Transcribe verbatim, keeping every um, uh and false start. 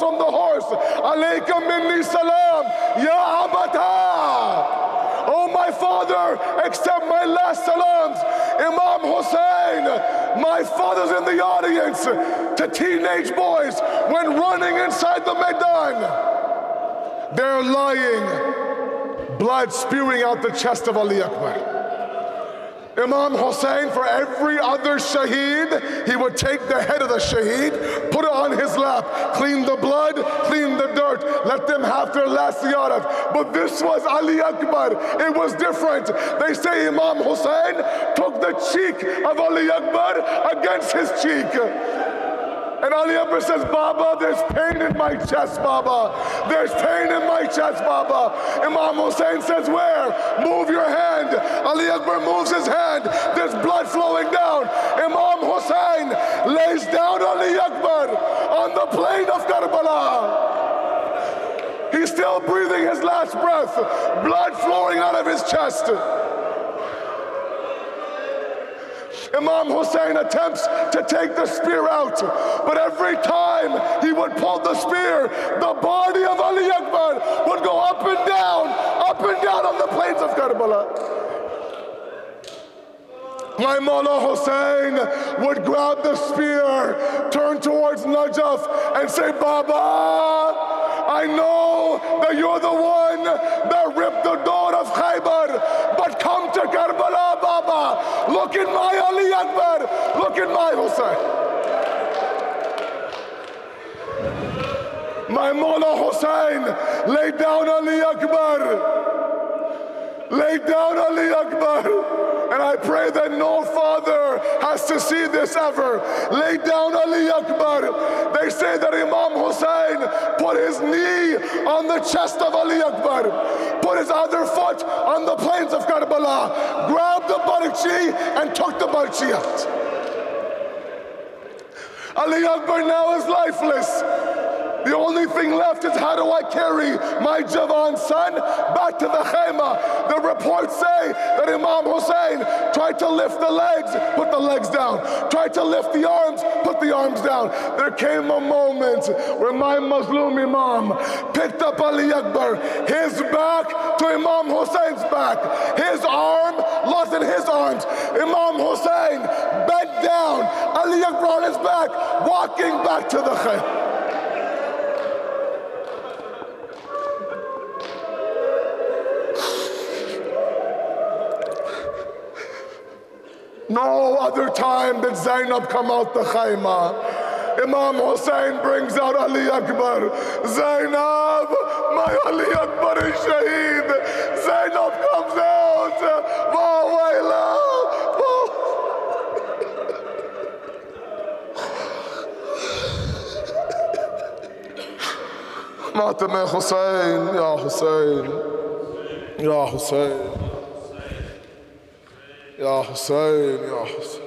from the horse, Alayka minni salam, ya abata. Oh my father, accept my last salams. Imam Hussein, my father's in the audience, to teenage boys when running inside the Maidan. They're lying, blood spewing out the chest of Ali Akbar. Imam Hussein, for every other shaheed, he would take the head of the shaheed, put it on his lap, clean the blood, clean the dirt, let them have their last ziyarat. But this was Ali Akbar. It was different. They say Imam Hussein took the cheek of Ali Akbar against his cheek. And Ali Akbar says, Baba, there's pain in my chest, Baba. There's pain in my chest, Baba. Imam Hussein says, where? Move your hand. Ali Akbar moves his hand. There's blood flowing down. Imam Hussein lays down Ali Akbar on the plain of Karbala. He's still breathing his last breath. Blood flowing out of his chest. Imam Hussein attempts to take the spear out, but every time he would pull the spear, the body of Ali Akbar would go up and down, up and down on the plains of Karbala. My Mawla Hussein would grab the spear, turn towards Najaf and say, Baba, I know that you're the one that ripped the door of Khaybar, but come to Karbala, Baba. Look at my Ali Akbar. Look at my Hussein. My Mawla Hussein laid down Ali Akbar. Laid down Ali Akbar. And I pray that no father has to see this ever. Lay down Ali Akbar. They say that Imam Hussein put his knee on the chest of Ali Akbar, put his other foot on the plains of Karbala, grabbed the barchi and took the barchi out. Ali Akbar now is lifeless. The only thing left is, how do I carry my Javan son back to the Khayma? The reports say that Imam Hussein tried to lift the legs, put the legs down. Tried to lift the arms, put the arms down. There came a moment where my Muslim Imam picked up Ali Akbar, his back to Imam Hussein's back. His arm wasn't his arms. Imam Hussein bent down, Ali Akbar on his back, walking back to the Khayma. No other time did Zainab come out the Khayma. Imam Hussein brings out Ali Akbar. Zainab, my Ali Akbar is shaheed. Zainab comes out. Wawayla. Matam Hussein, Ya Hussein, Ya Hussein. Ya Hussein, Ya Hussein.